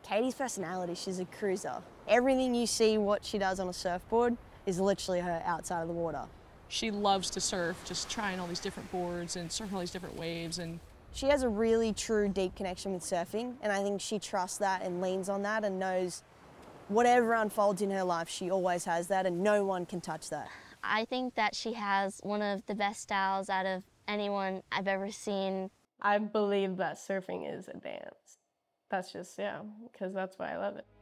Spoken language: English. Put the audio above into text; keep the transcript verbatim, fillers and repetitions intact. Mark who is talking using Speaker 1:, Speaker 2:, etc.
Speaker 1: Katie's personality, she's a cruiser. Everything you see what she does on a surfboard is literally her outside of the water.
Speaker 2: She loves to surf, just trying all these different boards and surfing all these different waves. And
Speaker 1: she has a really true, deep connection with surfing, and I think she trusts that and leans on that and knows whatever unfolds in her life, she always has that, and no one can touch that.
Speaker 3: I think that she has one of the best styles out of anyone I've ever seen.
Speaker 4: I believe that surfing is advanced. That's just, yeah, because that's why I love it.